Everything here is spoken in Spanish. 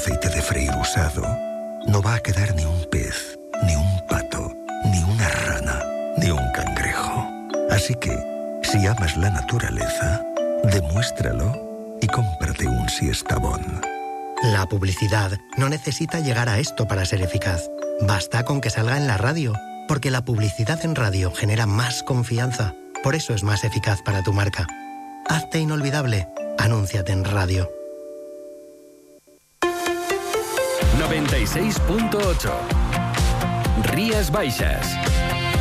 aceite de freír usado, no va a quedar ni un pez, ni un pato, ni una rana, ni un cangrejo. Así que, si amas la naturaleza, demuéstralo y cómprate un Siestabón. La publicidad no necesita llegar a esto para ser eficaz. Basta con que salga en la radio, porque la publicidad en radio genera más confianza. Por eso es más eficaz para tu marca. Hazte inolvidable. Anúnciate en radio. 96.8 Rías Baixas.